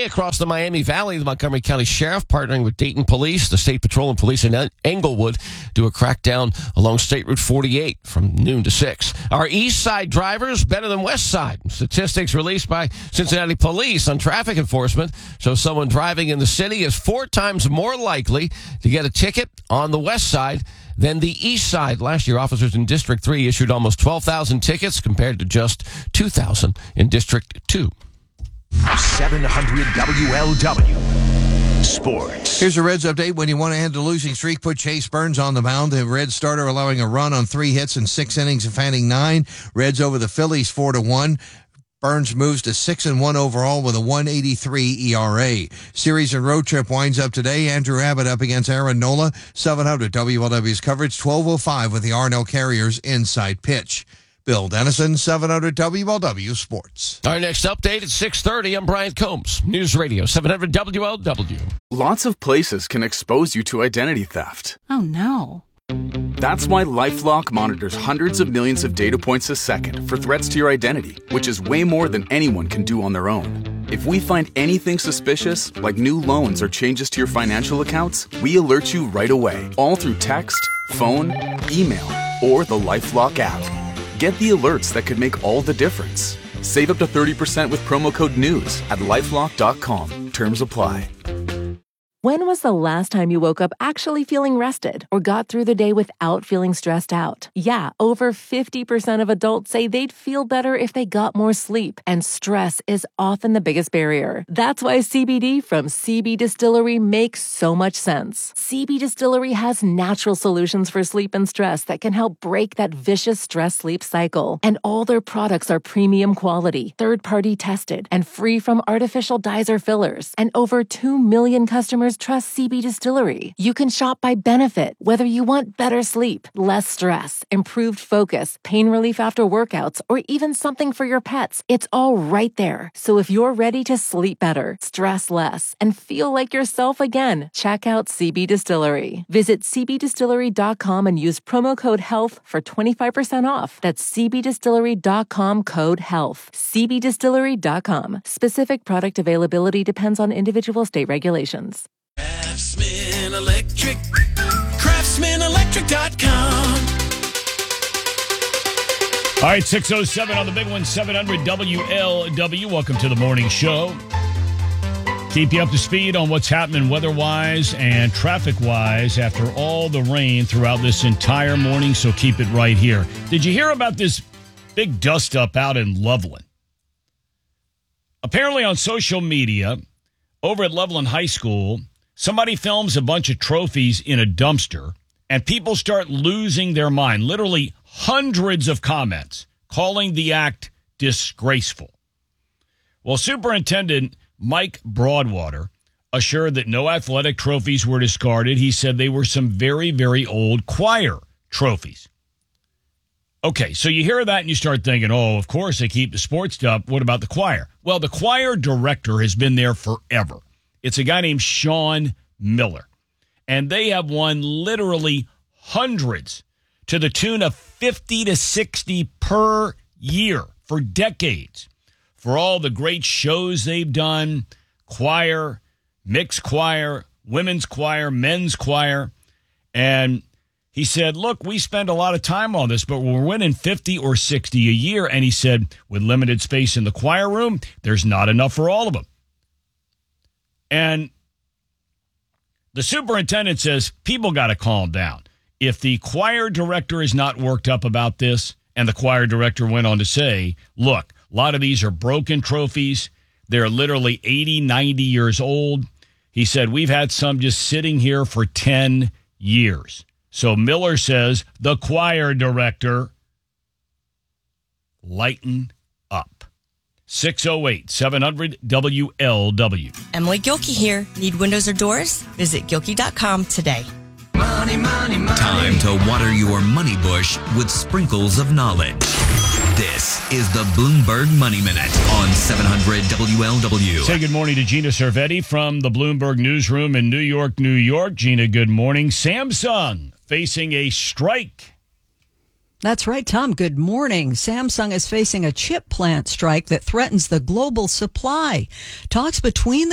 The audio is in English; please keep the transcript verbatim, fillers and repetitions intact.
today across the Miami Valley. The Montgomery County Sheriff partnering with Dayton Police, the State Patrol, and police in Englewood do a crackdown along State Route forty-eight from noon to six. Our east side drivers better than west side. Statistics released by Cincinnati Police on traffic enforcement show someone driving in the city is four times more likely to get a ticket on the west side than the east side. Last year, officers in District three issued almost twelve thousand tickets compared to just two thousand in District two. seven hundred W L W Sports. Here's a Reds update. When you want to end a losing streak, put Chase Burns on the mound. The Reds starter allowing a run on three hits in six innings and fanning nine. Reds over the Phillies four to one. Burns moves to six and one overall with a one eighty-three E R A. Series and road trip winds up today. Andrew Abbott up against Aaron Nola. seven hundred W L W's coverage, twelve oh five with the R and L Carriers inside pitch. Bill Dennison, seven hundred W L W Sports. Our next update at six thirty. I'm Brian Combs, News Radio seven hundred W L W. Lots of places can expose you to identity theft. Oh, no. That's why LifeLock monitors hundreds of millions of data points a second for threats to your identity, which is way more than anyone can do on their own. If we find anything suspicious, like new loans or changes to your financial accounts, we alert you right away, all through text, phone, email, or the LifeLock app. Get the alerts that could make all the difference. Save up to thirty percent with promo code NEWS at lifelock dot com. Terms apply. When was the last time you woke up actually feeling rested or got through the day without feeling stressed out? Yeah, over fifty percent of adults say they'd feel better if they got more sleep, and stress is often the biggest barrier. That's why C B D from C B Distillery makes so much sense. C B Distillery has natural solutions for sleep and stress that can help break that vicious stress-sleep cycle. And all their products are premium quality, third-party tested, and free from artificial dyes or fillers. And over two million customers trust C B Distillery. You can shop by benefit, whether you want better sleep, less stress, improved focus, pain relief after workouts, or even something for your pets. It's all right there. So if you're ready to sleep better, stress less, and feel like yourself again, check out C B Distillery. Visit c b distillery dot com and use promo code HEALTH for twenty-five percent off. That's c b distillery dot com code HEALTH. c b distillery dot com. Specific product availability depends on individual state regulations. Craftsman Electric, craftsman electric dot com. All right, six oh seven on the big one, seven hundred W L W. Welcome to the morning show. Keep you up to speed on what's happening weather-wise and traffic-wise after all the rain throughout this entire morning, so keep it right here. Did you hear about this big dust-up out in Loveland? Apparently on social media, over at Loveland High School, somebody films a bunch of trophies in a dumpster, and people start losing their mind. Literally hundreds of comments calling the act disgraceful. Well, Superintendent Mike Broadwater assured that no athletic trophies were discarded. He said they were some very, very old choir trophies. Okay, so you hear that and you start thinking, oh, of course they keep the sports stuff. What about the choir? Well, the choir director has been there forever. It's a guy named Sean Miller. And they have won literally hundreds to the tune of fifty to sixty per year for decades for all the great shows they've done, choir, mixed choir, women's choir, men's choir. And he said, look, we spend a lot of time on this, but we're winning fifty or sixty a year. And he said, with limited space in the choir room, there's not enough for all of them. And the superintendent says, people got to calm down. If the choir director is not worked up about this, and the choir director went on to say, look, a lot of these are broken trophies. They're literally eighty, ninety years old. He said, we've had some just sitting here for ten years. So Miller says, the choir director, lighten up. six oh eight, seven hundred W L W. Emily Gilkey here. Need windows or doors? Visit Gilkey dot com today. Money, money, money. Time to water your money bush with sprinkles of knowledge. This is the Bloomberg Money Minute on seven hundred W L W. Say good morning to Gina Cervetti from the Bloomberg Newsroom in New York, New York. Gina, good morning. Samsung facing a strike. That's right, Tom. Good morning. Samsung is facing a chip plant strike that threatens the global supply. Talks between the